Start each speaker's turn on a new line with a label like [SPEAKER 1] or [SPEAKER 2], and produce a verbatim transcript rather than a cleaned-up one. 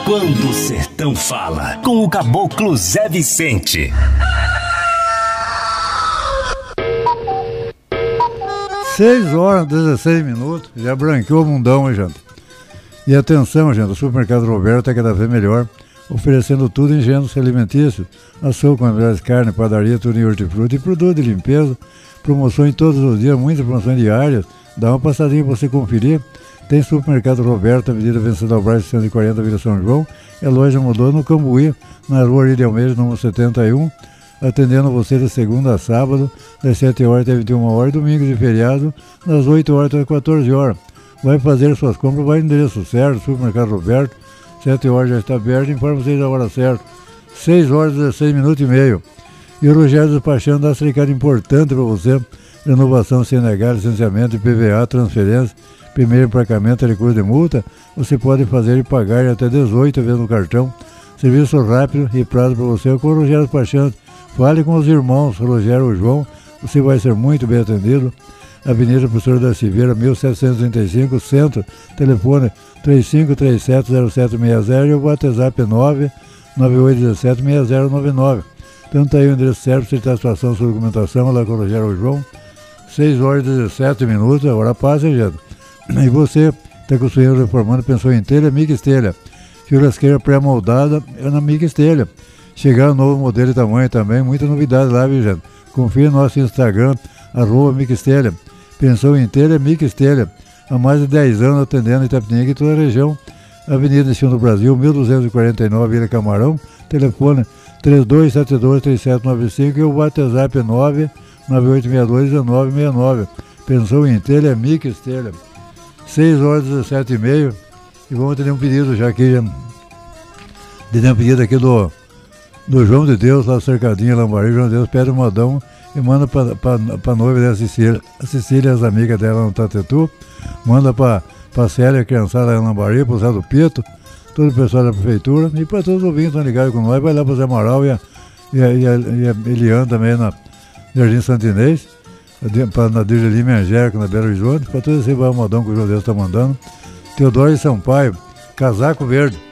[SPEAKER 1] Quando o Sertão Fala, com o Caboclo Zé Vicente.
[SPEAKER 2] seis horas e dezesseis minutos, já branqueou o mundão, hein, gente? E atenção, gente, o Supermercado Roberto é cada vez melhor, oferecendo tudo em gêneros alimentícios, açúcar, melhores carne, padaria, tudo em hortifruti e produto de limpeza, promoções todos os dias, muitas promoções diárias, dá uma passadinha para você conferir. Tem Supermercado Roberto, Avenida Vencedor Braz, cento e quarenta, Vila São João, e a loja mudou no Cambuí, na rua Arílio Almeida, número setenta e um, atendendo você de segunda a sábado, das sete horas até vinte e uma horas, domingos e feriado, das oito horas até quatorze horas. Vai fazer suas compras, vai no endereço certo, Supermercado Roberto, sete horas já está aberto, informa vocês a hora certa, seis horas e dezesseis minutos e meio. E o Rogério despachando dá esse recado importante para você: renovação C N H, licenciamento, I P V A, transferência, primeiro emplacamento, recurso de multa, você pode fazer e pagar até dezoito vezes no cartão. Serviço rápido e prazo para você com o Rogério despachando. Fale com os irmãos Rogério e João, você vai ser muito bem atendido. Avenida Professor da Silveira, mil setecentos e trinta e cinco, Centro, telefone três cinco três sete zero sete seis zero e o WhatsApp nove nove oito um sete seis zero nove nove. Então tá aí o endereço certo, você está a situação, sua documentação, lá com o Rogério e João. seis horas e dezessete minutos, agora passa, gente. E você está construindo, reformando, pensou em telha, mica estelha. Churrasqueira pré-moldada é na mica estelha. Chegaram um novo modelo e tamanho também, muita novidade lá, viu, gente? Confira no nosso Instagram, arroba mica estelha. Pensou em telha, mica estelha. Há mais de dez anos atendendo Itapetininga e toda a região. Avenida Destino do Brasil, mil duzentos e quarenta e nove, Vila Camarão. Telefone três dois sete dois, três sete nove cinco e o WhatsApp nove nove oito seis dois um nove seis nove. Pensou em telha, mica estelha. seis horas e dezessete e meio. E vamos ter um pedido já aqui. Tem um pedido aqui do, do João de Deus, lá do Cercadinho, Lambari. João de Deus pede um modão e manda para a noiva da Cecília. A Cecília e as amigas dela no Tatetu. Manda para a Célia, a criançada lá em Lambari, para o Zé do Pito, todo o pessoal da prefeitura. E para todos os ouvintes que estão ligados com nós, vai lá para o Zé Amaral e a, e a, e a, e a Eliane também na Jardim Santinês. Para na Dirgeline Angélica, na Belo Horizonte. Para todos esse vai o modão que o João de Deus está mandando. Teodoro e Sampaio, casaco verde.